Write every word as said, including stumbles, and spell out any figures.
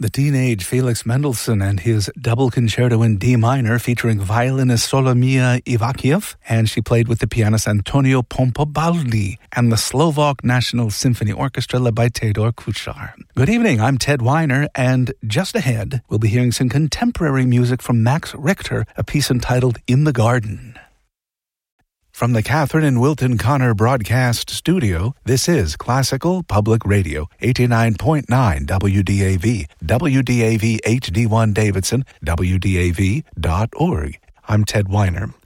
the teenage Felix Mendelssohn and his double concerto in D minor featuring violinist Solomia Ivakiev, and she played with the pianist Antonio Pompobaldi and the Slovak National Symphony Orchestra led by Tedor Kuchar. Good evening, I'm Ted Weiner, and just ahead, we'll be hearing some contemporary music from Max Richter, a piece entitled In the Garden. From the Catherine and Wilton Connor Broadcast Studio, this is Classical Public Radio, eighty-nine point nine W D A V, W D A V H D one Davidson, W D A V dot org. I'm Ted Weiner.